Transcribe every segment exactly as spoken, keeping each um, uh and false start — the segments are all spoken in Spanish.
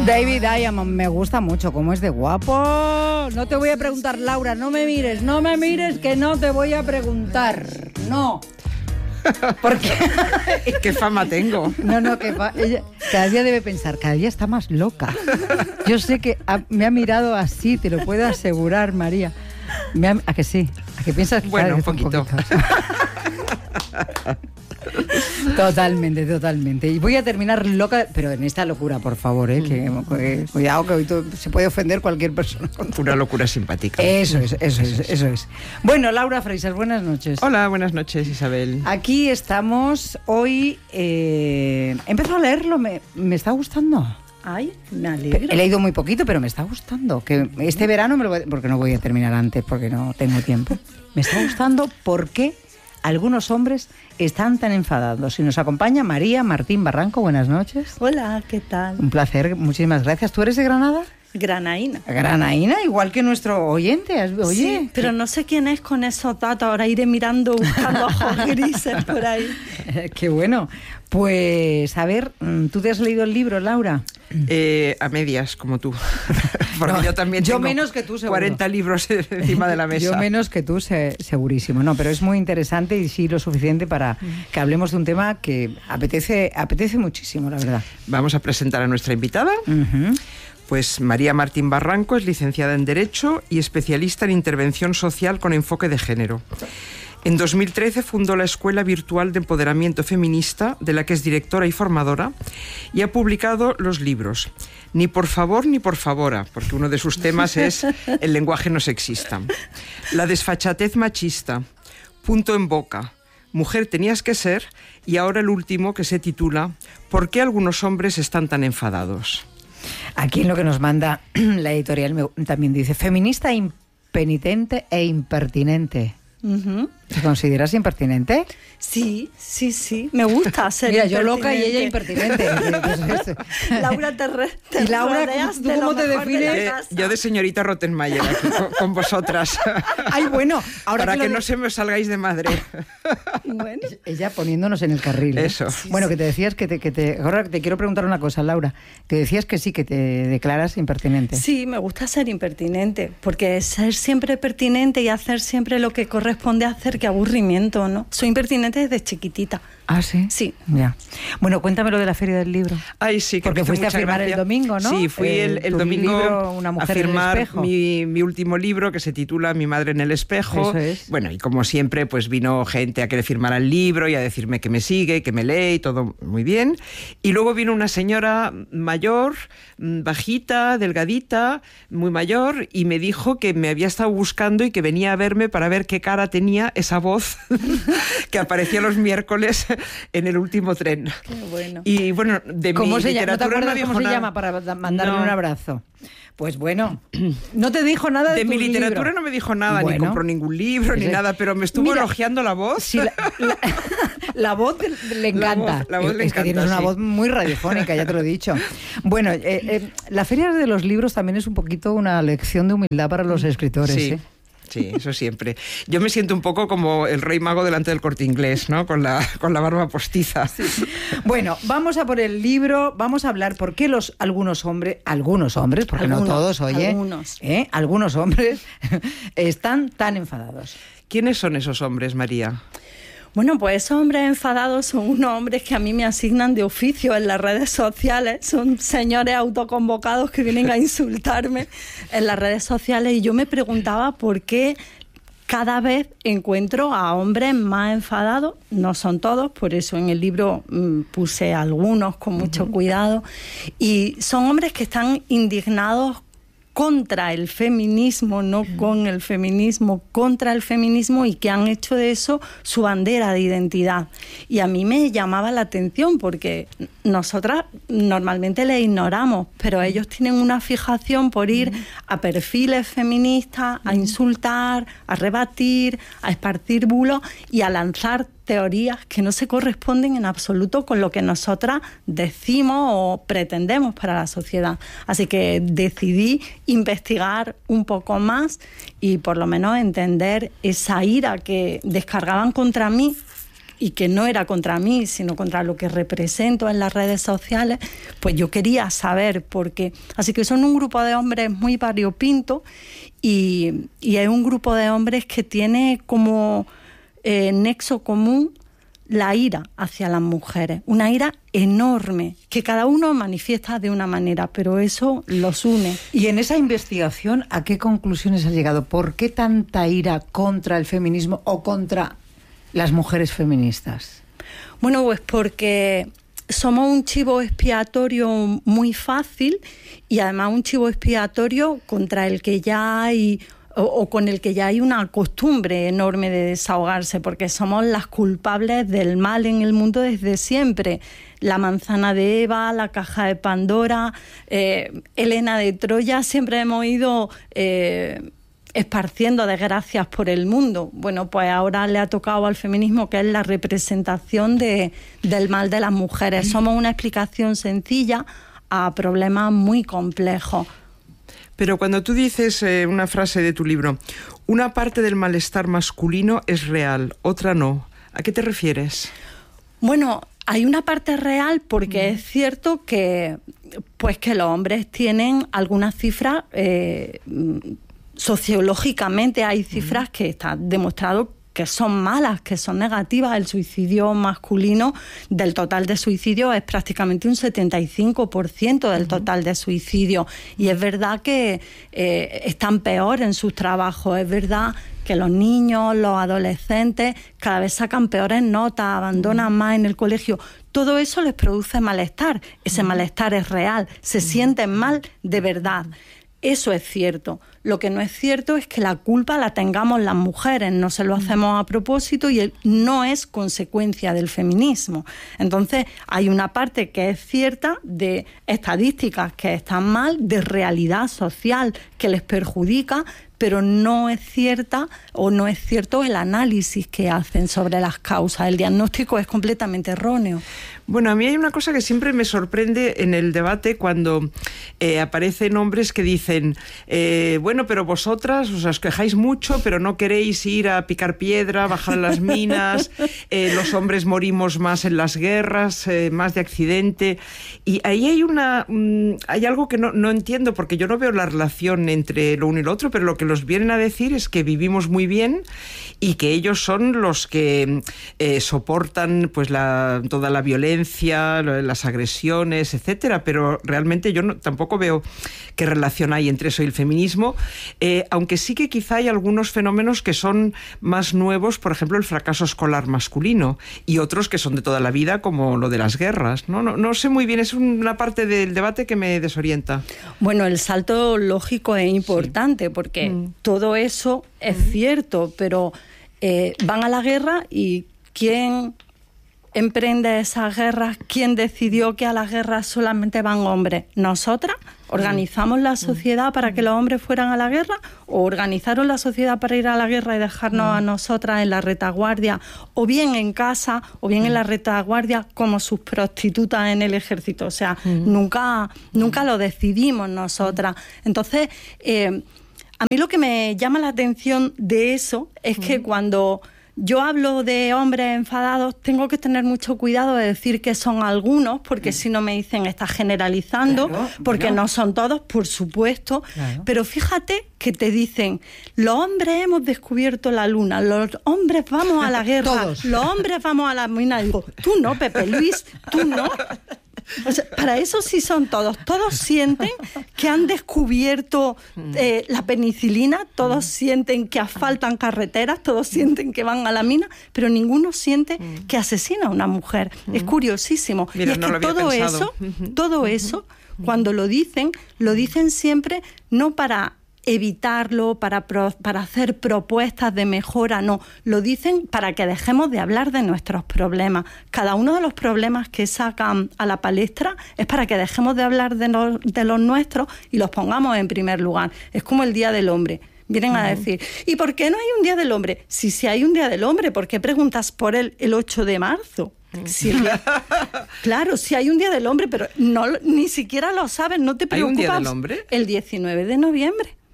David Diamond, me gusta mucho, cómo es de guapo. No te voy a preguntar, Laura, no me mires, no me mires, que no te voy a preguntar. No. Porque ¿qué fama tengo? No, no, que fa... ella cada día debe pensar, cada día está más loca. Yo sé que ha... me ha mirado así, te lo puedo asegurar, María. Me ha... ¿A que sí? ¿A que piensas que bueno, un poquito? Un poquito. Totalmente, totalmente. Y voy a terminar loca, pero en esta locura, por favor, ¿eh? que, que cuidado, que hoy todo, se puede ofender cualquier persona. Una locura simpática. Eso es, eso es, eso es. Bueno, Laura Freisas, buenas noches. Hola, buenas noches, Isabel. Aquí estamos hoy. Eh, he empezado a leerlo, me, me está gustando. Ay, me alegro. He leído muy poquito, pero me está gustando. Que este verano, me lo voy, porque no voy a terminar antes, porque no tengo tiempo. Me está gustando porque algunos hombres están tan enfadados. Y nos acompaña María Martín Barranco. Buenas noches. Hola, ¿qué tal? Un placer, muchísimas gracias. ¿Tú eres de Granada? Granaína. Granaína, igual que nuestro oyente. Oye, sí, pero no sé quién es con esos datos. Ahora iré mirando, buscando ojos grises por ahí. Qué bueno. Pues, a ver, ¿tú te has leído el libro, Laura? Eh, a medias, como tú. Porque no, yo también yo tengo menos que tú, seguro. cuarenta libros encima de la mesa. Yo menos que tú, se, segurísimo. No, pero es muy interesante y sí lo suficiente para que hablemos de un tema que apetece, apetece muchísimo, la verdad. Vamos a presentar a nuestra invitada. Uh-huh. Pues María Martín Barranco es licenciada en Derecho y especialista en intervención social con enfoque de género. En dos mil trece fundó la Escuela Virtual de Empoderamiento Feminista, de la que es directora y formadora, y ha publicado los libros Ni por favor ni por favora, porque uno de sus temas es el lenguaje no sexista, La desfachatez machista, Punto en boca, Mujer tenías que ser, y ahora el último, que se titula ¿Por qué algunos hombres están tan enfadados? Aquí en lo que nos manda la editorial me, también dice feminista impenitente e impertinente. Uh-huh. ¿Te consideras impertinente? Sí, sí, sí. Me gusta ser Mira, yo loca y ella impertinente. Laura, te, re, te ¿Y Laura, ¿tú, tú cómo te defines? De yo de señorita Rottenmeier, aquí con, con vosotras. Ay, bueno. Ahora Para que, que de... no se me salgáis de madre. Bueno. Ella poniéndonos en el carril. ¿eh? Eso. Sí, bueno, sí. que te decías que te, que te... Ahora te quiero preguntar una cosa, Laura. Que decías que sí, que te declaras impertinente. Sí, me gusta ser impertinente. Porque ser siempre pertinente y hacer siempre lo que corresponde hacer, qué aburrimiento, ¿no? Soy impertinente desde chiquitita. ¿Ah, sí? Sí. Ya. Bueno, cuéntame lo de la Feria del Libro. Ay, sí. Que porque fuiste a firmar gracia. el domingo, ¿no? Sí, fui el, el domingo libro, una mujer a firmar en el espejo. Mi, mi último libro, que se titula Mi madre en el espejo. Eso es. Bueno, y como siempre, pues vino gente a que le firmara el libro y a decirme que me sigue, que me lee y todo muy bien. Y luego vino una señora mayor, bajita, delgadita, muy mayor, y me dijo que me había estado buscando y que venía a verme para ver qué cara tenía esa voz que aparecía los miércoles en el último tren. Qué bueno. Y bueno, de ¿Cómo mi se llama? ¿No te acuerdas no cómo dijo se nada. llama para mandarle No. un abrazo? Pues bueno, no te dijo nada de, de tu mi literatura libro. No me dijo nada, bueno, ni compró ningún libro, pues ni es... nada, pero me estuvo Mira, elogiando la voz. Sí, la, la, la voz le encanta. La voz, la voz le es encanta, que tienes una sí. voz muy radiofónica, ya te lo he dicho. Bueno, eh, eh, la Feria de los Libros también es un poquito una lección de humildad para los escritores. Sí. ¿eh? Sí, eso siempre. Yo me siento un poco como el rey mago delante del Corte Inglés, ¿no? Con la, con la barba postiza. Sí. Bueno, vamos a por el libro, vamos a hablar por qué los algunos hombres, algunos hombres, porque algunos, no todos, oye, algunos, ¿eh? algunos hombres están tan enfadados. ¿Quiénes son esos hombres, María? Bueno, pues esos hombres enfadados son unos hombres que a mí me asignan de oficio en las redes sociales. Son señores autoconvocados que vienen a insultarme en las redes sociales. Y yo me preguntaba por qué cada vez encuentro a hombres más enfadados. No son todos, por eso en el libro mmm, puse algunos con mucho uh-huh. cuidado. Y son hombres que están indignados contra el feminismo, no con el feminismo, contra el feminismo, y que han hecho de eso su bandera de identidad. Y a mí me llamaba la atención porque nosotras normalmente le ignoramos, pero ellos tienen una fijación por ir a perfiles feministas, a insultar, a rebatir, a esparcir bulos y a lanzar teorías que no se corresponden en absoluto con lo que nosotras decimos o pretendemos para la sociedad. Así que decidí investigar un poco más y por lo menos entender esa ira que descargaban contra mí y que no era contra mí, sino contra lo que represento en las redes sociales, pues yo quería saber por qué. Así que son un grupo de hombres muy variopinto y, y es un grupo de hombres que tiene como eh, nexo común la ira hacia las mujeres, una ira enorme, que cada uno manifiesta de una manera, pero eso los une. Y en esa investigación, ¿a qué conclusiones has llegado? ¿Por qué tanta ira contra el feminismo o contra las mujeres feministas? Bueno, pues porque somos un chivo expiatorio muy fácil y además un chivo expiatorio contra el que ya hay... O, o con el que ya hay una costumbre enorme de desahogarse, porque somos las culpables del mal en el mundo desde siempre. La manzana de Eva, la caja de Pandora, eh, Helena de Troya, siempre hemos ido eh, esparciendo desgracias por el mundo. Bueno, pues ahora le ha tocado al feminismo, que es la representación de, del mal de las mujeres. Somos una explicación sencilla a problemas muy complejos. Pero cuando tú dices eh, una frase de tu libro, una parte del malestar masculino es real, otra no, ¿a qué te refieres? Bueno, hay una parte real porque mm. es cierto que, pues que los hombres tienen algunas cifras, eh, sociológicamente hay cifras mm. que está demostrado que son malas, que son negativas. El suicidio masculino del total de suicidios es prácticamente un setenta y cinco por ciento del total de suicidios. Y es verdad que eh, están peor en sus trabajos, es verdad que los niños, los adolescentes cada vez sacan peores notas, abandonan más en el colegio. Todo eso les produce malestar. Ese malestar es real, se sienten mal de verdad. Eso es cierto. Lo que no es cierto es que la culpa la tengamos las mujeres, no se lo hacemos a propósito y no es consecuencia del feminismo. Entonces, hay una parte que es cierta de estadísticas que están mal, de realidad social que les perjudica, pero no es cierta o no es cierto el análisis que hacen sobre las causas. El diagnóstico es completamente erróneo. Bueno, a mí hay una cosa que siempre me sorprende en el debate cuando eh, aparecen hombres que dicen, eh, bueno, pero vosotras, o sea, os quejáis mucho, pero no queréis ir a picar piedra, bajar las minas, eh, los hombres morimos más en las guerras, eh, más de accidente. Y ahí hay una um, hay algo que no, no entiendo, porque yo no veo la relación entre lo uno y lo otro, pero lo que los vienen a decir es que vivimos muy bien y que ellos son los que eh, soportan pues la, toda la violencia, las agresiones, etcétera, pero realmente yo no, tampoco veo qué relación hay entre eso y el feminismo, eh, aunque sí que quizá hay algunos fenómenos que son más nuevos, por ejemplo el fracaso escolar masculino, y otros que son de toda la vida, como lo de las guerras, ¿no? No, no sé muy bien, es una parte del debate que me desorienta. Bueno, el salto lógico es importante, sí, porque mm. todo eso es mm. cierto, pero eh, van a la guerra y ¿quién emprende esas guerras? ¿Quién decidió que a las guerras solamente van hombres? ¿Nosotras? ¿Organizamos la sociedad para que los hombres fueran a la guerra? ¿O organizaron la sociedad para ir a la guerra y dejarnos a nosotras en la retaguardia? O bien en casa, o bien en la retaguardia como sus prostitutas en el ejército. O sea, mm. nunca, nunca lo decidimos nosotras. Entonces, eh, a mí lo que me llama la atención de eso es que mm. cuando yo hablo de hombres enfadados, tengo que tener mucho cuidado de decir que son algunos, porque mm. si no me dicen estás generalizando, claro, porque bueno. no son todos, por supuesto. Claro. Pero fíjate que te dicen, los hombres hemos descubierto la luna, los hombres vamos a la guerra, Todos. los hombres vamos a la mina. Digo, tú no, Pepe Luis, tú no. O sea, para eso sí son todos. Todos sienten que han descubierto eh, la penicilina, todos sienten que asfaltan carreteras, todos sienten que van a la mina, pero ninguno siente que asesina a una mujer. Es curiosísimo. Mira, y es no que lo había todo pensado. eso, todo eso, cuando lo dicen, lo dicen siempre no para evitarlo, para, pro, para hacer propuestas de mejora, no, lo dicen para que dejemos de hablar de nuestros problemas. Cada uno de los problemas que sacan a la palestra es para que dejemos de hablar de, no, de los nuestros y los pongamos en primer lugar. Es como el Día del Hombre. Vienen uh-huh. a decir, ¿y por qué no hay un Día del Hombre? Si, si hay un Día del Hombre, ¿por qué preguntas por él el ocho de marzo? Sí, claro, sí hay un Día del Hombre, pero no, ni siquiera lo sabes, no te preocupas. ¿Hay un Día del Hombre? El diecinueve de noviembre.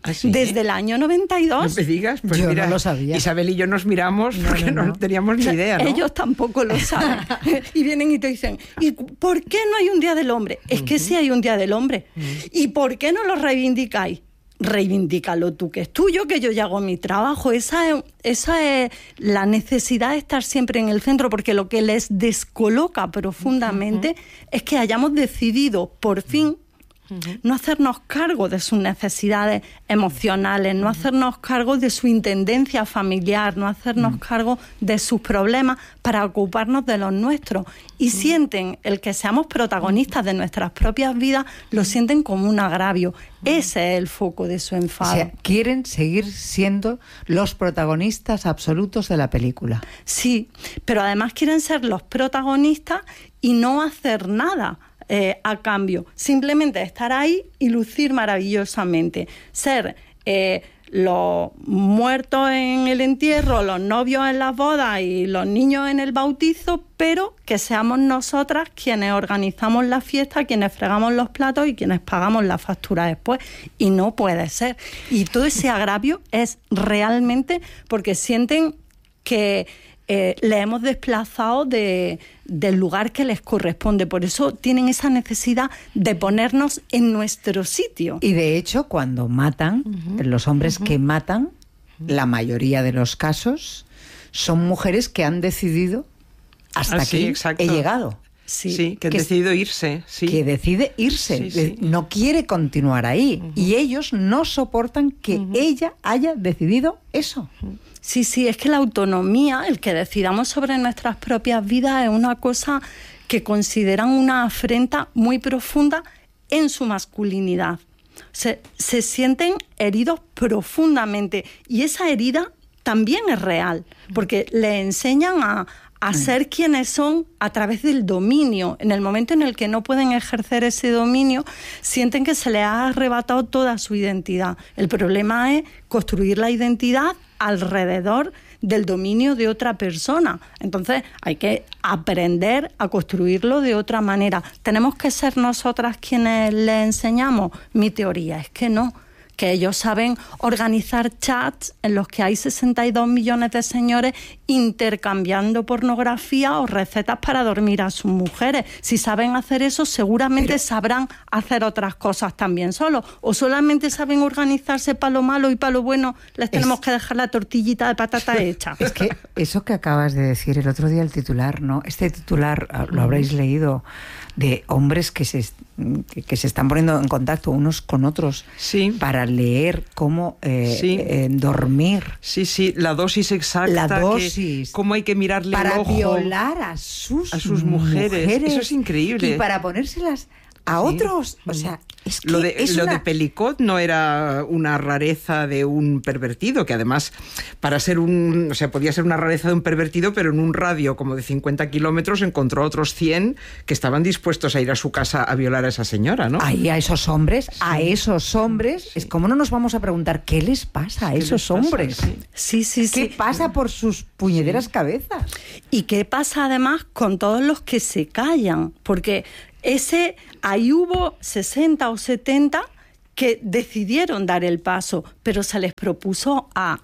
¿Ah, sí? Desde el año noventa y dos. No me digas, pues yo mira, no lo sabía. Isabel y yo nos miramos no, porque no, no. no teníamos ni idea, ¿no? Ellos tampoco lo saben. Y vienen y te dicen, ¿y por qué no hay un Día del Hombre? Es que sí hay un Día del Hombre. Uh-huh. ¿Y por qué no lo reivindicáis? Reivindícalo tú, que es tuyo, que yo ya hago mi trabajo. Esa es, esa es la necesidad de estar siempre en el centro, porque lo que les descoloca profundamente uh-huh. es que hayamos decidido, por fin, uh-huh. no hacernos cargo de sus necesidades emocionales, no hacernos cargo de su intendencia familiar, no hacernos uh-huh. cargo de sus problemas para ocuparnos de los nuestros. Y uh-huh. sienten el que seamos protagonistas de nuestras propias vidas, lo sienten como un agravio. Ese es el foco de su enfado. O sea, quieren seguir siendo los protagonistas absolutos de la película. Sí, pero además quieren ser los protagonistas y no hacer nada eh, a cambio. Simplemente estar ahí y lucir maravillosamente. Ser eh, los muertos en el entierro, los novios en las bodas y los niños en el bautizo, pero que seamos nosotras quienes organizamos la fiesta, quienes fregamos los platos y quienes pagamos la factura después. Y no puede ser. Y todo ese agravio es realmente porque sienten que eh, le hemos desplazado de, del lugar que les corresponde. Por eso tienen esa necesidad de ponernos en nuestro sitio. Y de hecho, cuando matan, uh-huh. los hombres uh-huh. que matan, la mayoría de los casos, son mujeres que han decidido hasta ah, aquí sí, he llegado. Sí, sí, que han que, decidido irse. Sí. Que decide irse, sí, sí. no quiere continuar ahí. Uh-huh. Y ellos no soportan que uh-huh. ella haya decidido eso. Uh-huh. Sí, sí, es que la autonomía, el que decidamos sobre nuestras propias vidas, es una cosa que consideran una afrenta muy profunda en su masculinidad. Se, se sienten heridos profundamente y esa herida también es real, porque le enseñan a, a ser quienes son a través del dominio. En el momento en el que no pueden ejercer ese dominio, sienten que se les ha arrebatado toda su identidad. El problema es construir la identidad alrededor del dominio de otra persona. Entonces hay que aprender a construirlo de otra manera. ¿Tenemos que ser nosotras quienes les enseñamos? Mi teoría es que no, que ellos saben organizar chats en los que hay sesenta y dos millones de señores intercambiando pornografía o recetas para dormir a sus mujeres. Si saben hacer eso, seguramente Pero... sabrán hacer otras cosas también solos. O solamente saben organizarse para lo malo y para lo bueno les tenemos es... que dejar la tortillita de patata hecha. Es que eso que acabas de decir el otro día, el titular, ¿no? Este titular lo habréis leído, de hombres que se, que, que se están poniendo en contacto unos con otros sí. para leer cómo eh, sí. eh, dormir. Sí, sí, la dosis exacta. La dosis. Que, cómo hay que mirarle para el ojo. violar a sus, a sus mujeres. mujeres. Eso es increíble. Y para ponérselas a sí. otros. O sea, es que lo de, es lo una... de Pelicot no era una rareza de un pervertido, que además, para ser un... O sea, podía ser una rareza de un pervertido, pero en un radio como de cincuenta kilómetros encontró otros cien que estaban dispuestos a ir a su casa a violar a esa señora, ¿no? Ahí a esos hombres, sí. a esos hombres, sí. es como no nos vamos a preguntar qué les pasa a esos hombres. Sí, sí, sí. ¿Qué sí. pasa por sus puñederas sí. cabezas? Y qué pasa además con todos los que se callan, porque ese, ahí hubo sesenta o setenta que decidieron dar el paso, pero se les propuso a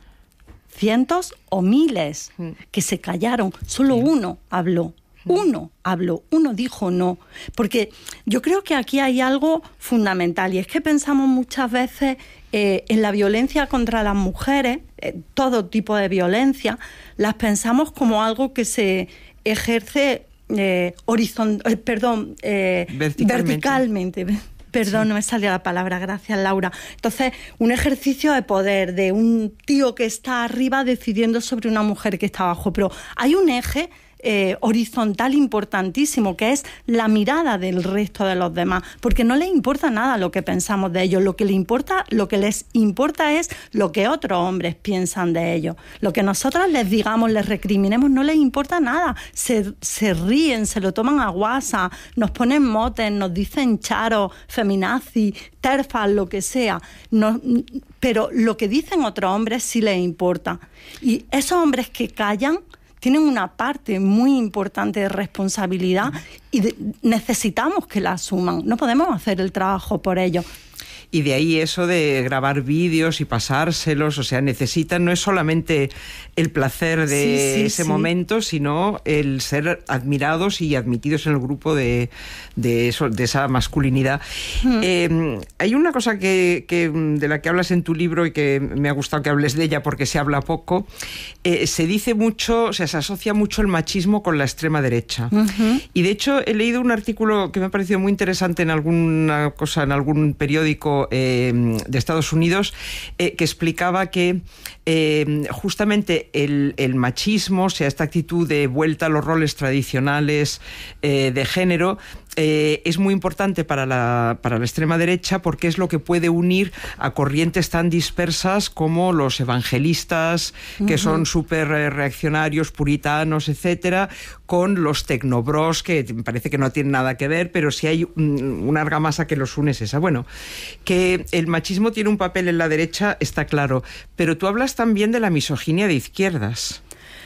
cientos o miles que se callaron. Solo sí. uno habló, uno habló, uno dijo no. Porque yo creo que aquí hay algo fundamental, y es que pensamos muchas veces eh, en la violencia contra las mujeres, eh, todo tipo de violencia, las pensamos como algo que se ejerce Eh, horizont- eh, perdón, eh, verticalmente. verticalmente. Perdón, sí. no me salía la palabra, gracias Laura. Entonces, un ejercicio de poder, de un tío que está arriba decidiendo sobre una mujer que está abajo. Pero hay un eje eh, horizontal importantísimo, que es la mirada del resto de los demás, porque no les importa nada lo que pensamos de ellos, lo que les importa, lo que les importa es lo que otros hombres piensan de ellos. Lo que nosotros les digamos, les recriminemos, no les importa nada. Se, se ríen, se lo toman a guasa, nos ponen motes, nos dicen charo, feminazi, terfas, lo que sea. No, pero lo que dicen otros hombres sí les importa. Y esos hombres que callan tienen una parte muy importante de responsabilidad y de, necesitamos que la asuman. No podemos hacer el trabajo por ellos. y de ahí eso de grabar vídeos y pasárselos, o sea, necesitan, no es solamente el placer de sí, sí, ese sí. momento, sino el ser admirados y admitidos en el grupo de, de, eso, de esa masculinidad. Mm. Eh, hay una cosa que, que de la que hablas en tu libro y que me ha gustado que hables de ella porque se habla poco. Eh, se dice mucho, o sea, se asocia mucho el machismo con la extrema derecha. Uh-huh. Y de hecho he leído un artículo que me ha parecido muy interesante en alguna cosa, en algún periódico eh, de Estados Unidos, eh, que explicaba que eh, justamente el, el machismo, o sea, esta actitud de vuelta a los roles tradicionales eh, de género, Eh, es muy importante para la, para la extrema derecha porque es lo que puede unir a corrientes tan dispersas como los evangelistas, que uh-huh. son súper reaccionarios, puritanos, etcétera, con los tecnobros, que me parece que no tienen nada que ver, pero si hay un, una argamasa que los une es esa. Bueno, que el machismo tiene un papel en la derecha está claro, pero tú hablas también de la misoginia de izquierdas.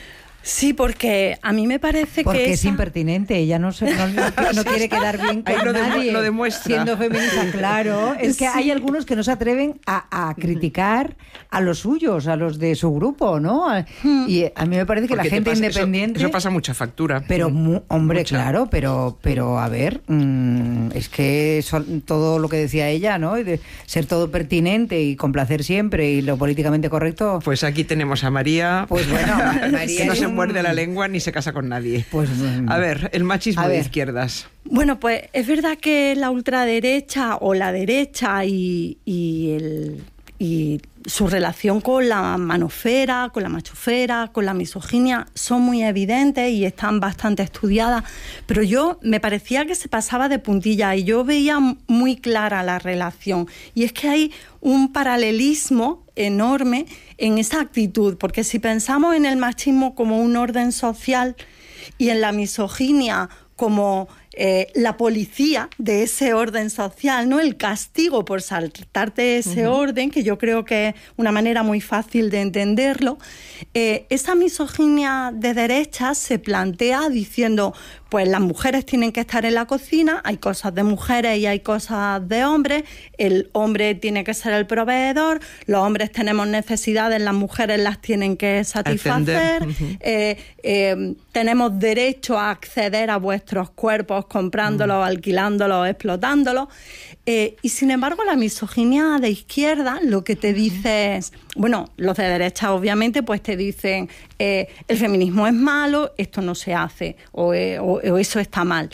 Sí, porque a mí me parece porque que es esa... impertinente, ella no, se, no, no, no quiere quedar bien con Ahí lo nadie, de, lo demuestra. Siendo feminista, claro. Es que sí. hay algunos que no se atreven a, a criticar a los suyos, a los de su grupo, ¿no? Hmm. Y a mí me parece que porque la gente pasa, independiente... Eso, eso pasa mucha factura. Pero, mu, hombre, mucha. claro, pero, pero a ver, mmm, es que son todo lo que decía ella, ¿no? De ser todo pertinente y complacer siempre y lo políticamente correcto... Pues aquí tenemos a María, pues bueno, María que no se muerde la lengua ni se casa con nadie. Pues, a ver, el machismo de izquierdas. Bueno, pues es verdad que la ultraderecha o la derecha y, y, el, y su relación con la manofera, con la machofera, con la misoginia son muy evidentes y están bastante estudiadas, pero yo me parecía que se pasaba de puntilla y yo veía muy clara la relación. Y es que hay un paralelismo enorme en esa actitud, porque si pensamos en el machismo como un orden social y en la misoginia como eh, la policía de ese orden social, ¿no? El castigo por saltarte ese uh-huh. orden, que yo creo que es una manera muy fácil de entenderlo, eh, esa misoginia de derecha se plantea diciendo, pues las mujeres tienen que estar en la cocina, hay cosas de mujeres y hay cosas de hombres, el hombre tiene que ser el proveedor, los hombres tenemos necesidades, las mujeres las tienen que satisfacer, uh-huh. eh, eh, tenemos derecho a acceder a vuestros cuerpos comprándolos, uh-huh. alquilándolos, explotándolos. Eh, y sin embargo, la misoginia de izquierda lo que te dice es, bueno, los de derecha obviamente pues te dicen eh, el feminismo es malo, esto no se hace, o, eh, o, o eso está mal.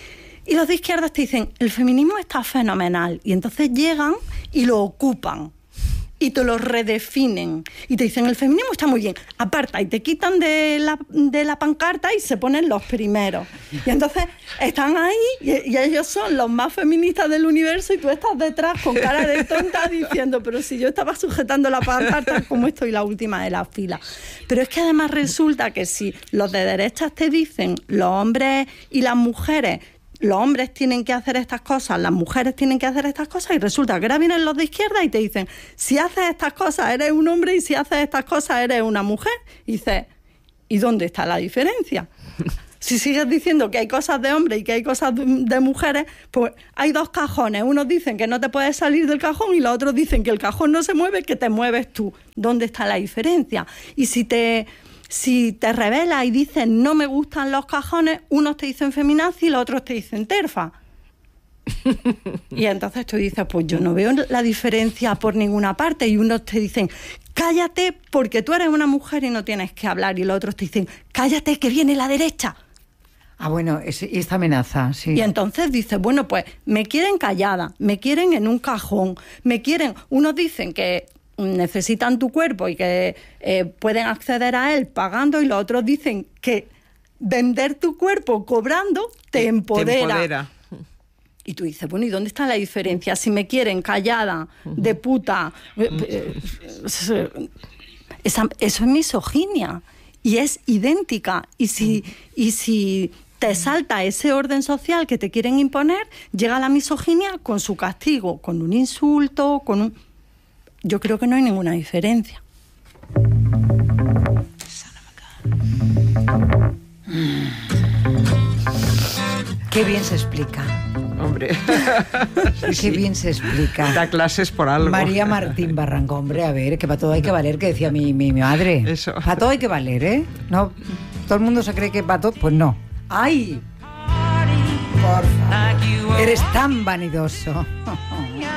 Y los de izquierda te dicen, el feminismo está fenomenal, y entonces llegan y lo ocupan. Y te lo redefinen y te dicen el feminismo está muy bien, aparta, y te quitan de la, de la pancarta y se ponen los primeros y entonces están ahí y, y ellos son los más feministas del universo y tú estás detrás con cara de tonta diciendo pero si yo estaba sujetando la pancarta como estoy la última de la fila. Pero es que además resulta que si los de derechas te dicen los hombres y las mujeres, los hombres tienen que hacer estas cosas, las mujeres tienen que hacer estas cosas, y resulta que ahora vienen los de izquierda y te dicen, si haces estas cosas eres un hombre y si haces estas cosas eres una mujer. Y dices, ¿y dónde está la diferencia? Si sigues diciendo que hay cosas de hombres y que hay cosas de mujeres, pues hay dos cajones. Unos dicen que no te puedes salir del cajón y los otros dicen que el cajón no se mueve, que te mueves tú. ¿Dónde está la diferencia? Y si te... Si te rebelas y dices no me gustan los cajones, unos te dicen feminazi y los otros te dicen terfa. Y entonces tú dices, pues yo no veo la diferencia por ninguna parte. Y unos te dicen, cállate porque tú eres una mujer y no tienes que hablar. Y los otros te dicen, cállate que viene la derecha. Ah, bueno, es, esta amenaza, sí. Y entonces dices, bueno, pues me quieren callada, me quieren en un cajón, me quieren... Unos dicen que necesitan tu cuerpo y que eh, pueden acceder a él pagando, y los otros dicen que vender tu cuerpo cobrando te empodera. Te empodera. Y tú dices, bueno, ¿y dónde está la diferencia? Si me quieren callada, de puta... Eh, eh, esa, eso es misoginia y es idéntica. Y si, y si te salta ese orden social que te quieren imponer, llega la misoginia con su castigo, con un insulto, con un... Yo creo que no hay ninguna diferencia. Qué bien se explica. Hombre. Qué sí. bien se explica. Da clases por algo. María Martín Barranco, hombre, a ver, que para todo hay que valer, que decía mi, mi, mi madre. Eso. Para todo hay que valer, ¿eh? No, todo el mundo se cree que para todo, pues no. ¡Ay! Por favor, eres tan vanidoso.